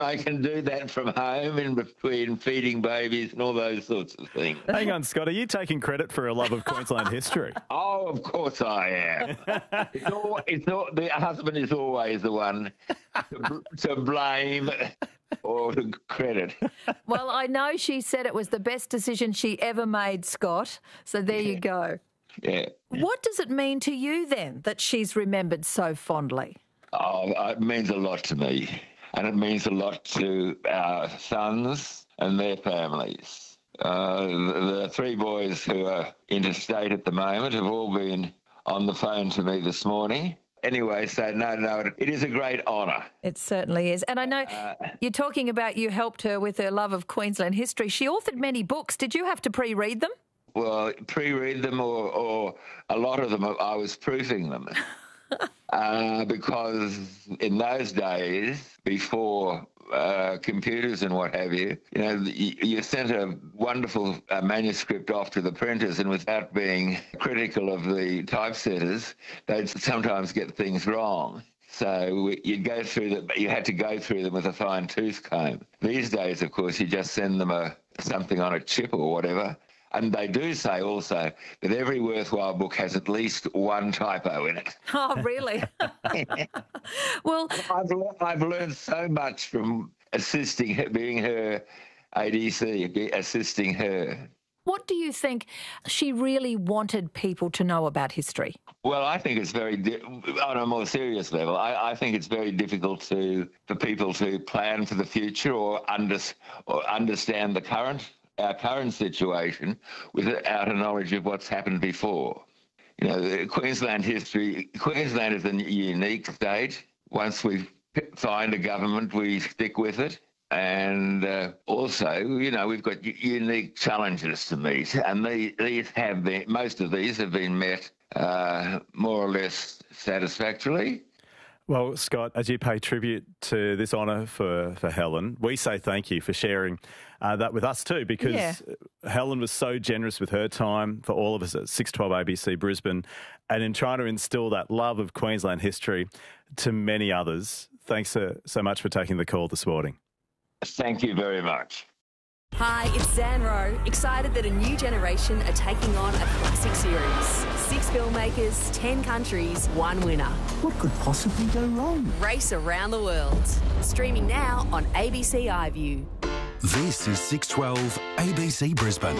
I can do that from home in between feeding babies and all those sorts of things. Hang on, Scott, are you taking credit for a love of Queensland history? Oh, of course I am. The husband is always the one to blame or to credit. Well, I know she said it was the best decision she ever made, Scott. So there you go. Yeah. What does it mean to you then that she's remembered so fondly? Oh, it means a lot to me. And it means a lot to our sons and their families. The three boys who are interstate at the moment have all been on the phone to me this morning. Anyway, so no, it is a great honour. It certainly is. And I know you're talking about you helped her with her love of Queensland history. She authored many books. Did you have to pre-read them? Well, pre-read them or a lot of them, I was proofing them. Because in those days, before computers and what have you, you sent a wonderful manuscript off to the printers, and without being critical of the typesetters, they'd sometimes get things wrong. So you'd go through them, you had to go through them with a fine tooth comb. These days, of course, you just send them something on a chip or whatever. And they do say also that every worthwhile book has at least one typo in it. Oh, really? Well, I've learned so much from assisting her, being her ADC, assisting her. what do you think she really wanted people to know about history? Well, I think it's on a more serious level, I think it's very difficult for people to plan for the future or understand our current situation without a knowledge of what's happened before. You know, Queensland is a unique state. Once we find a government, we stick with it. And also, you know, we've got unique challenges to meet, and most of these have been met more or less satisfactorily. Well, Scott, as you pay tribute to this honour for Helen, we say thank you for sharing that with us too, because Helen was so generous with her time for all of us at 612 ABC Brisbane, and in trying to instil that love of Queensland history to many others. Thanks so much for taking the call this morning. Thank you very much. Hi, it's Zan Rowe, excited that a new generation are taking on a classic series. 6 filmmakers, 10 countries, 1 winner. What could possibly go wrong? Race around the world. Streaming now on ABC iView. This is 612 ABC Brisbane.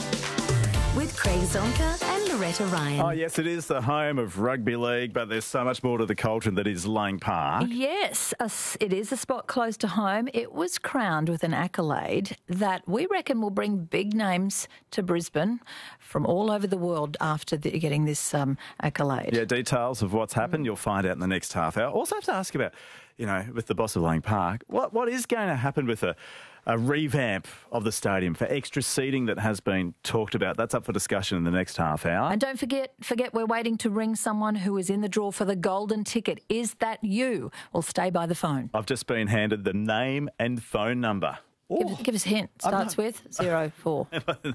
With Craig Zonka and Loretta Ryan. Oh, yes, it is the home of rugby league, but there's so much more to the cauldron that is Lang Park. Yes, it is a spot close to home. It was crowned with an accolade that we reckon will bring big names to Brisbane from all over the world after getting this accolade. Yeah, details of what's happened you'll find out in the next half hour. Also have to ask about, you know, with the boss of Lang Park, what is going to happen with a revamp of the stadium for extra seating that has been talked about? That's up for discussion in the next half hour. And don't forget we're waiting to ring someone who is in the draw for the golden ticket. Is that you? Well, stay by the phone. I've just been handed the name and phone number. Give us a hint. Starts with 04.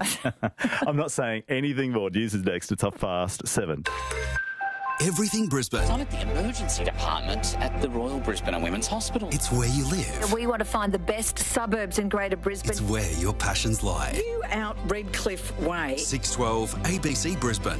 I'm not saying anything more. News is next. It's 7:30. Everything Brisbane. I'm at the emergency department at the Royal Brisbane and Women's Hospital. It's where you live. We want to find the best suburbs in Greater Brisbane. It's where your passions lie. You out Redcliffe Way. 612 ABC Brisbane.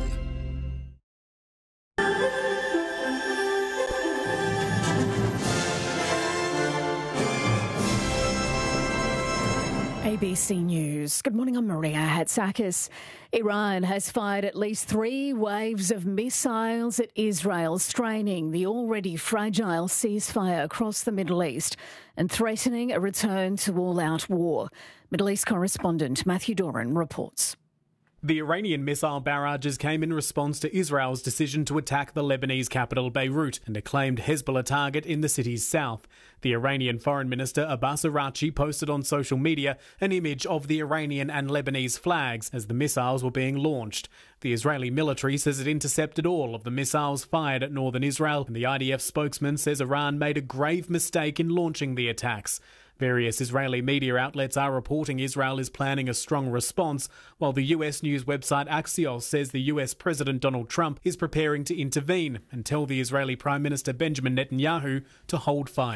ABC News. Good morning, I'm Maria Hatzakis. Iran has fired at least 3 waves of missiles at Israel, straining the already fragile ceasefire across the Middle East and threatening a return to all-out war. Middle East correspondent Matthew Doran reports. The Iranian missile barrages came in response to Israel's decision to attack the Lebanese capital Beirut, an acclaimed Hezbollah target in the city's south. The Iranian Foreign Minister Abbas Araghchi posted on social media an image of the Iranian and Lebanese flags as the missiles were being launched. The Israeli military says it intercepted all of the missiles fired at northern Israel, and the IDF spokesman says Iran made a grave mistake in launching the attacks. Various Israeli media outlets are reporting Israel is planning a strong response, while the US news website Axios says the US President Donald Trump is preparing to intervene and tell the Israeli Prime Minister Benjamin Netanyahu to hold fire.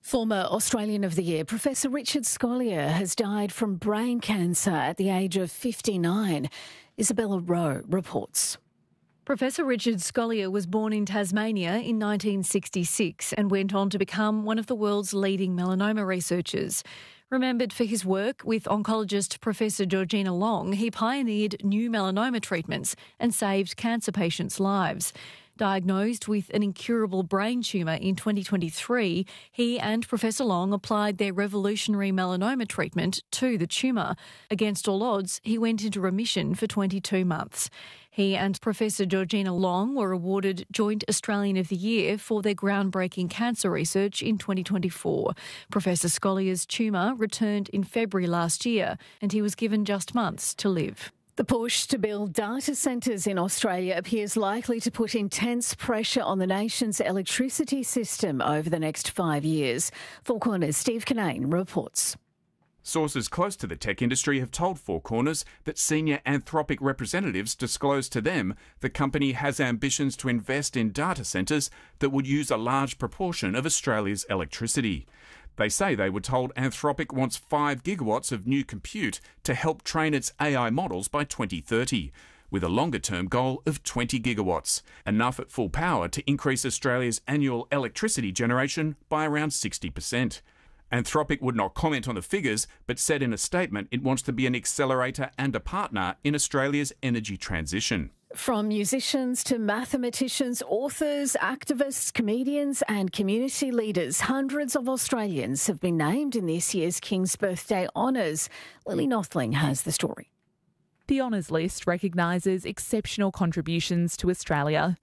Former Australian of the Year, Professor Richard Scolyer, has died from brain cancer at the age of 59. Isabella Rowe reports. Professor Richard Scolyer was born in Tasmania in 1966 and went on to become one of the world's leading melanoma researchers. Remembered for his work with oncologist Professor Georgina Long, he pioneered new melanoma treatments and saved cancer patients' lives. Diagnosed with an incurable brain tumour in 2023, he and Professor Long applied their revolutionary melanoma treatment to the tumour. Against all odds, he went into remission for 22 months. He and Professor Georgina Long were awarded Joint Australian of the Year for their groundbreaking cancer research in 2024. Professor Scolyer's tumour returned in February last year and he was given just months to live. The push to build data centres in Australia appears likely to put intense pressure on the nation's electricity system over the next 5 years. Four Corners' Steve Kinane reports. Sources close to the tech industry have told Four Corners that senior Anthropic representatives disclosed to them the company has ambitions to invest in data centres that would use a large proportion of Australia's electricity. They say they were told Anthropic wants 5 gigawatts of new compute to help train its AI models by 2030, with a longer-term goal of 20 gigawatts, enough at full power to increase Australia's annual electricity generation by around 60%. Anthropic would not comment on the figures, but said in a statement it wants to be an accelerator and a partner in Australia's energy transition. From musicians to mathematicians, authors, activists, comedians and community leaders, hundreds of Australians have been named in this year's King's Birthday Honours. Lily Nothling has the story. The honours list recognises exceptional contributions to Australia.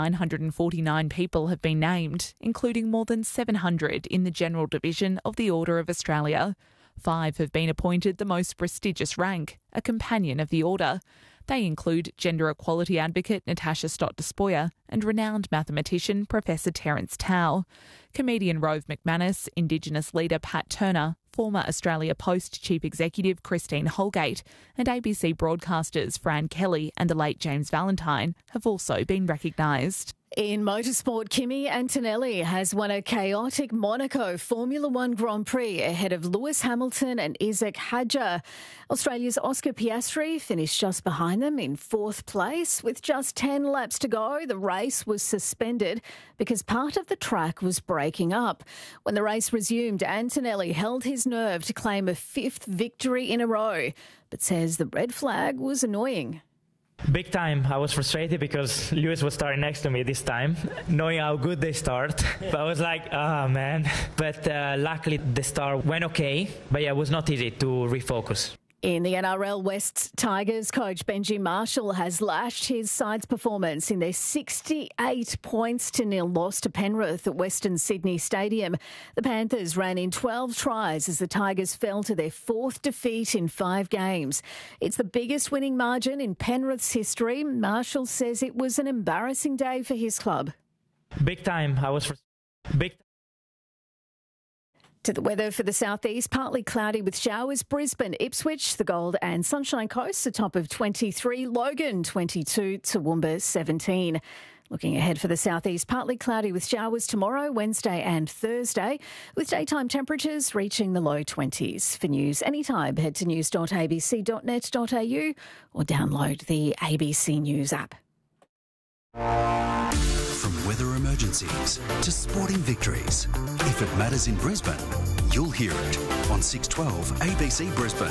949 people have been named, including more than 700 in the General Division of the Order of Australia. 5 have been appointed the most prestigious rank, a Companion of the Order. They include gender equality advocate Natasha Stott-Despoja and renowned mathematician Professor Terence Tao, comedian Rove McManus, Indigenous leader Pat Turner, former Australia Post Chief Executive Christine Holgate, and ABC broadcasters Fran Kelly and the late James Valentine have also been recognised. In motorsport, Kimi Antonelli has won a chaotic Monaco Formula One Grand Prix ahead of Lewis Hamilton and Isaac Hadjar. Australia's Oscar Piastri finished just behind them in 4th place. With just 10 laps to go, the race was suspended because part of the track was breaking up. When the race resumed, Antonelli held his nerve to claim a 5th victory in a row, but says the red flag was annoying. Big time. I was frustrated because Lewis was starting next to me this time, knowing how good they start. But I was like, oh, man. But luckily the start went okay. But yeah, it was not easy to refocus. In the NRL, West Tigers coach Benji Marshall has lashed his side's performance in their 68-0 loss to Penrith at Western Sydney Stadium. The Panthers ran in 12 tries as the Tigers fell to their 4th defeat in 5 games. It's the biggest winning margin in Penrith's history. Marshall says it was an embarrassing day for his club. Big time. I was big. To the weather for the southeast, partly cloudy with showers. Brisbane, Ipswich, the Gold and Sunshine Coast, a top of 23. Logan, 22. Toowoomba, 17. Looking ahead for the southeast, partly cloudy with showers tomorrow, Wednesday and Thursday, with daytime temperatures reaching the low 20s. For news anytime, head to news.abc.net.au or download the ABC News app. From weather emergencies to sporting victories, if it matters in Brisbane, you'll hear it on 612 ABC Brisbane.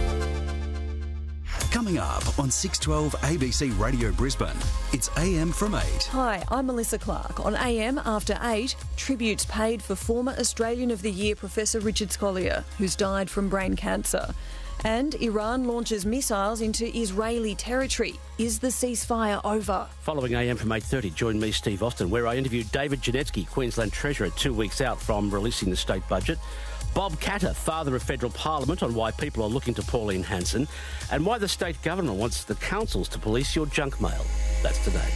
Coming up on 612 ABC Radio Brisbane, it's AM from 8. Hi, I'm Melissa Clark. On AM After 8, tributes paid for former Australian of the Year Professor Richard Scolyer, who's died from brain cancer. And Iran launches missiles into Israeli territory. Is the ceasefire over? Following AM from 8:30, join me, Steve Austin, where I interviewed David Janetsky, Queensland Treasurer, 2 weeks out from releasing the state budget. Bob Katter, father of federal parliament, on why people are looking to Pauline Hanson and why the state government wants the councils to police your junk mail. That's today.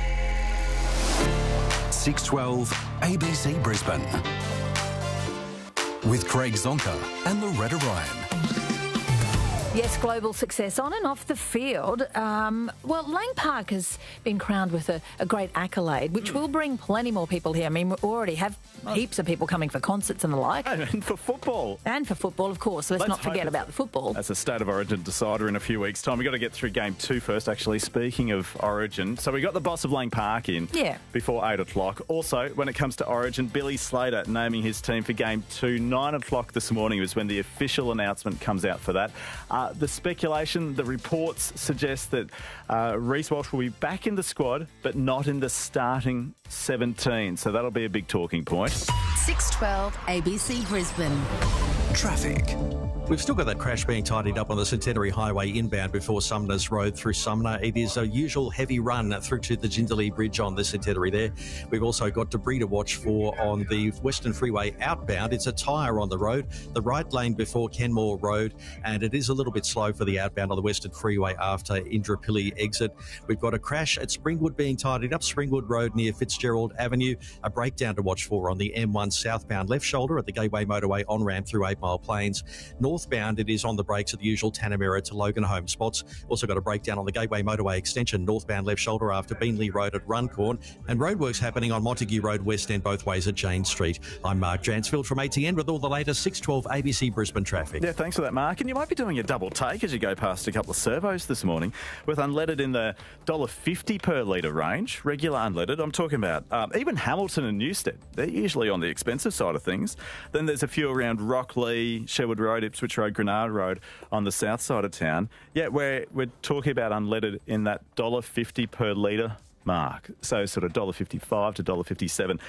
612 ABC Brisbane with Craig Zonka and Loretta Ryan. Yes, global success on and off the field. Well, Lang Park has been crowned with a great accolade, which will bring plenty more people here. I mean, we already have heaps of people coming for concerts and the like. And for football. And for football, of course. So let's not forget about the football. That's a State of Origin decider in a few weeks' time. We've got to get through Game 2 first, actually, speaking of Origin. So we got the boss of Lang Park in before 8 o'clock. Also, when it comes to Origin, Billy Slater naming his team for Game 2. 9 o'clock this morning was when the official announcement comes out for that. The speculation, the reports suggest that Reece Walsh will be back in the squad, but not in the starting 17. So that'll be a big talking point. 6:12 ABC Brisbane. Traffic. We've still got that crash being tidied up on the Centenary Highway inbound before Sumners Road through Sumner. It is a usual heavy run through to the Jindalee Bridge on the Centenary there. We've also got debris to watch for on the Western Freeway outbound. It's a tyre on the road, the right lane before Kenmore Road, and it is a little bit slow for the outbound on the Western Freeway after Indooroopilly exit. We've got a crash at Springwood being tidied up, Springwood Road near Fitzgerald Avenue. A breakdown to watch for on the M1 southbound left shoulder at the Gateway Motorway on-ramp through 8 Mile Plains. Northbound, it is on the brakes at the usual Tanamera to Logan Home spots. Also got a breakdown on the Gateway Motorway extension, northbound left shoulder after Beanley Road at Runcorn. And roadworks happening on Montague Road West End both ways at Jane Street. I'm Mark Jansfield from ATN with all the latest 6:12 ABC Brisbane traffic. Yeah, thanks for that, Mark. And you might be doing a double take as you go past a couple of servos this morning with unleaded in the $1.50 per litre range, regular unleaded. I'm talking about even Hamilton and Newstead. They're usually on the expensive side of things. Then there's a few around Rockley, Sherwood Road, Ipswich Road, Granada Road on the south side of town. Yeah, we're talking about unleaded in that $1.50 per litre mark. So sort of $1.55 to $1.57.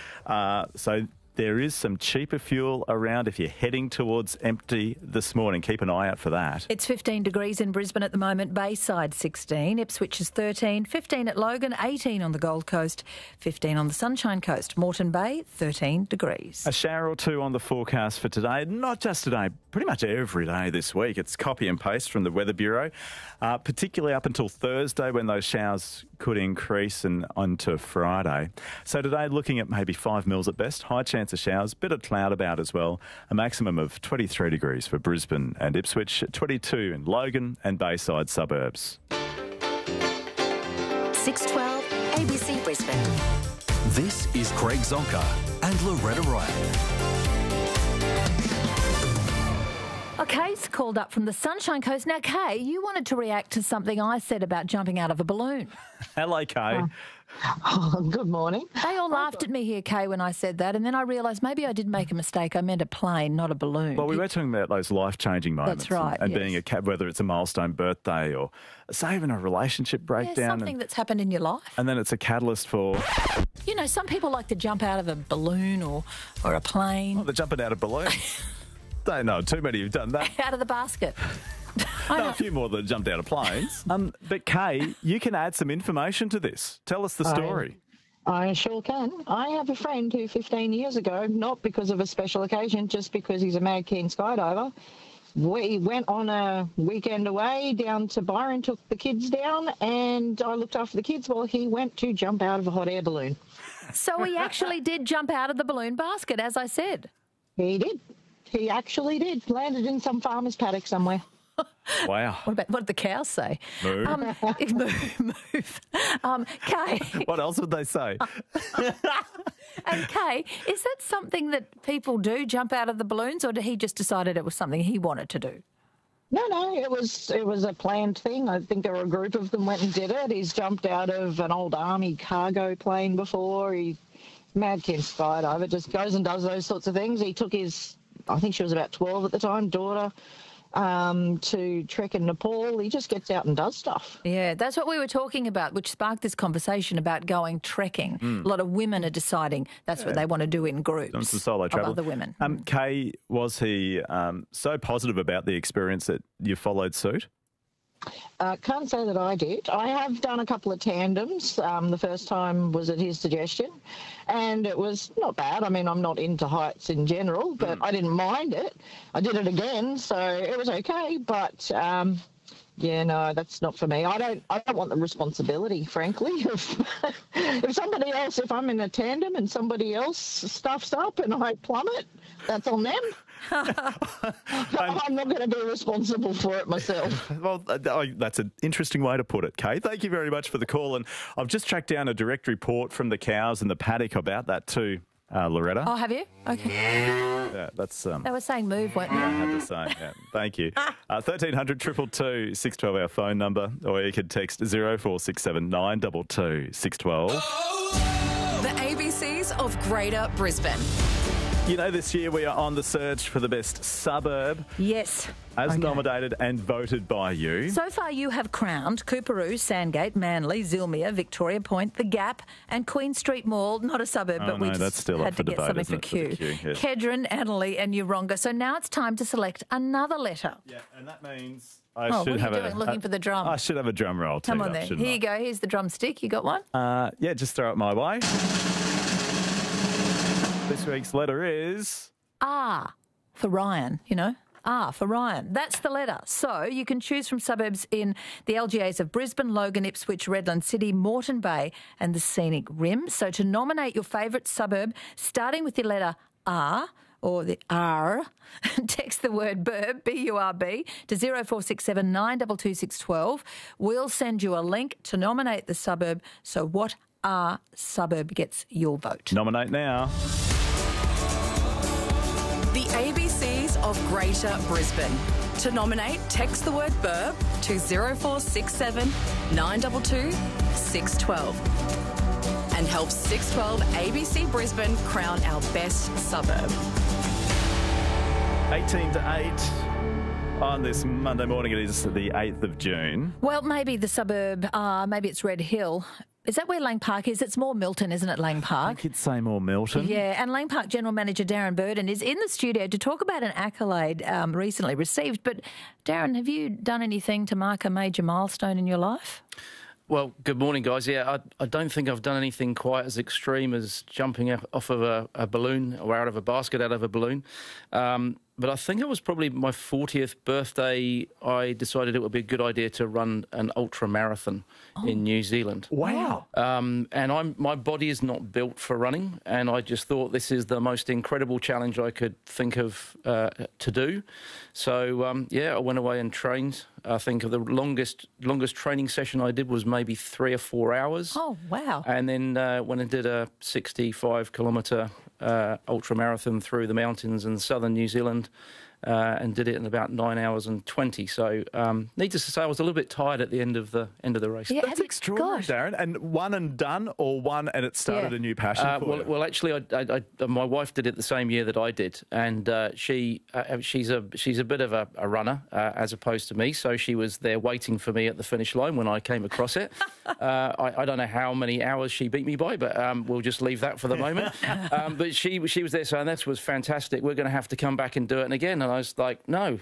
So there is some cheaper fuel around if you're heading towards empty this morning. Keep an eye out for that. It's 15 degrees in Brisbane at the moment, Bayside 16, Ipswich is 13, 15 at Logan, 18 on the Gold Coast, 15 on the Sunshine Coast, Moreton Bay, 13 degrees. A shower or two on the forecast for today. Not just today, pretty much every day this week. It's copy and paste from the Weather Bureau, particularly up until Thursday when those showers could increase and onto Friday. So today, looking at maybe 5 mils at best, high chance of showers, bit of cloud about as well. A maximum of 23 degrees for Brisbane and Ipswich, 22 in Logan and Bayside suburbs. 6:12 ABC Brisbane. This is Craig Zonka and Loretta Ryan. Kay's called up from the Sunshine Coast. Now, Kay, you wanted to react to something I said about jumping out of a balloon. Hello, Kay. Oh, good morning. They all laughed at me here, Kay, when I said that, and then I realised maybe I did make a mistake. I meant a plane, not a balloon. Well, we were talking about those life-changing moments. That's right, and being whether it's a milestone birthday or, say, even a relationship breakdown. Something that's happened in your life. And then it's a catalyst for... You know, some people like to jump out of a balloon or a plane. Oh, they're jumping out of balloons. Don't know too many who've done that. Out of the basket. No, a few more that jumped out of planes. But Kay, you can add some information to this. Tell us the story. I sure can. I have a friend who 15 years ago, not because of a special occasion, just because he's a mad keen skydiver, we went on a weekend away down to Byron, took the kids down, and I looked after the kids while he went to jump out of a hot air balloon. So he actually did jump out of the balloon basket, as I said. He did. He actually did. Landed in some farmer's paddock somewhere. Wow. What did the cows say? Move. Move. Kay. What else would they say? And Kay, is that something that people do, jump out of the balloons, or did he just decided it was something he wanted to do? No, it was a planned thing. I think there were a group of them went and did it. He's jumped out of an old army cargo plane before. He mad kid skydiver, just goes and does those sorts of things. He took his, I think she was about 12 at the time, daughter, to trek in Nepal. He just gets out and does stuff. Yeah, that's what we were talking about, which sparked this conversation about going trekking. A lot of women are deciding that's what they want to do in groups. Some solo travel. Of other women. Kay, was he so positive about the experience that you followed suit? Can't say that I did. I have done a couple of tandems. The first time was at his suggestion, and it was not bad. I mean, I'm not into heights in general, but I didn't mind it. I did it again, so it was okay. But yeah, no, that's not for me. I don't want the responsibility, frankly. If somebody else, if I'm in a tandem and somebody else stuffs up and I plummet, that's on them. I'm not going to be responsible for it myself. Well, that's an interesting way to put it, Kate. Thank you very much for the call. And I've just tracked down a direct report from the cows in the paddock about that too, Loretta. Oh, have you? Okay. Yeah, that's... They were saying move, weren't they? I had to say, yeah. Thank you. 1300 222 612, our phone number, or you could text 0467 922 612. The ABCs of Greater Brisbane. You know, this year we are on the search for the best suburb. Yes. As nominated and voted by you. So far you have crowned Coorparoo, Sandgate, Manly, Zilmere, Victoria Point, The Gap and Queen Street Mall. Not a suburb, but we that's still had to get something for Q. Yes. Kedron, Annerley and Yeronga. So now it's time to select another letter. Yeah, and that means I what should are have you doing, looking for the drum? I should have a drum roll. Come on then. Here you go. Here's the drumstick. You got one? Yeah, just throw it my way. This week's letter is... R for Ryan, you know. R for Ryan. That's the letter. So you can choose from suburbs in the LGAs of Brisbane, Logan, Ipswich, Redland City, Moreton Bay and the Scenic Rim. So to nominate your favourite suburb, starting with your letter R or the R, text the word burb, B-U-R-B, to 0467 922 612. We'll send you a link to nominate the suburb. So what R suburb gets your vote? Nominate now. The ABCs of Greater Brisbane. To nominate, text the word burb to 0467 922 612 and help 612 ABC Brisbane crown our best suburb. 18 to 8 on this Monday morning. It is the 8th of June. Well, maybe the suburb, maybe it's Red Hill. Is that where Lang Park is? It's more Milton, isn't it, Lang Park? I think it's say more Milton. Yeah, and Lang Park General Manager Darren Burden is in the studio to talk about an accolade recently received. But, Darren, have you done anything to mark a major milestone in your life? Well, good morning, guys. Yeah, I don't think I've done anything quite as extreme as jumping off of a balloon or out of a basket out of a balloon. But I think it was probably my 40th birthday, I decided it would be a good idea to run an ultra marathon in New Zealand. Wow. And my body is not built for running, and I just thought this is the most incredible challenge I could think of to do. So, yeah, I went away and trained. I think the longest training session I did was maybe 3 or 4 hours. Oh, wow. And then went and did a 65-kilometre ultra marathon through the mountains in southern New Zealand. And did it in about 9 hours and 20. So, needless to say, I was a little bit tired at the end of the race. Yeah, that's extraordinary, Darren. And one and done, or one and it started a new passion for you? Well, actually, my wife did it the same year that I did, and she's a bit of a runner as opposed to me. So she was there waiting for me at the finish line when I came across it. I don't know how many hours she beat me by, but we'll just leave that for the moment. But she was there saying, "This was fantastic. We're going to have to come back and do it again." And I was like, no.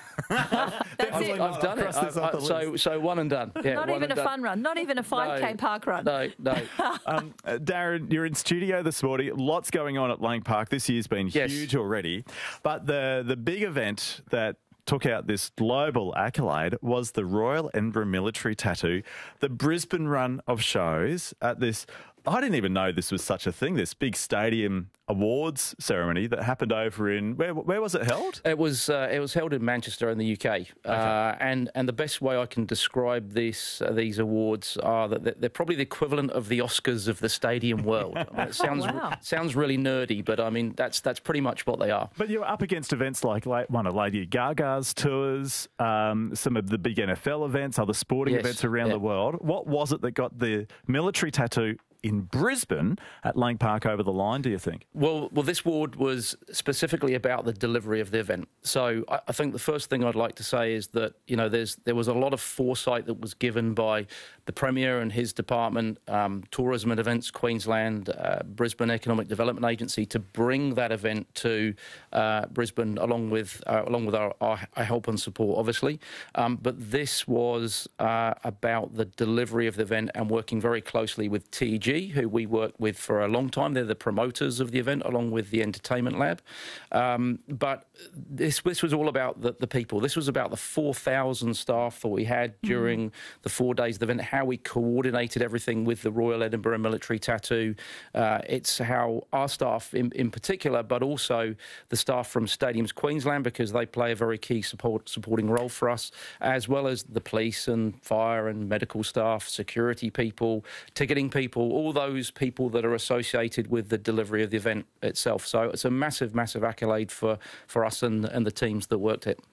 I've done it. So one and done. Yeah, not even a fun run. Not even a 5K park run. No. Darren, you're in studio this morning. Lots going on at Lang Park. This year's been huge already. But the big event that took out this global accolade was the Royal Edinburgh Military Tattoo, the Brisbane run of shows at this... I didn't even know this was such a thing, this big stadium awards ceremony that happened over in... Where was it held? It was held in Manchester in the UK. Okay. And the best way I can describe these awards are that they're probably the equivalent of the Oscars of the stadium world. I mean, it sounds really nerdy, but I mean, that's pretty much what they are. But you're up against events like one of Lady Gaga's tours, some of the big NFL events, other sporting events around the world. What was it that got the military tattoo in Brisbane at Lang Park over the line, do you think? Well, this award was specifically about the delivery of the event. So I think the first thing I'd like to say is that, you know, there was a lot of foresight that was given by the Premier and his department, Tourism and Events Queensland, Brisbane Economic Development Agency, to bring that event to Brisbane along with our help and support, obviously. But this was about the delivery of the event and working very closely with TEG, IPG, who we worked with for a long time. They're the promoters of the event, along with the Entertainment Lab. But this was all about the people. This was about the 4,000 staff that we had during the 4 days of the event, how we coordinated everything with the Royal Edinburgh Military Tattoo. It's how our staff in particular, but also the staff from Stadiums Queensland, because they play a very key supporting role for us, as well as the police and fire and medical staff, security people, ticketing people, all those people that are associated with the delivery of the event itself. So it's a massive, massive accolade for us and the teams that worked it.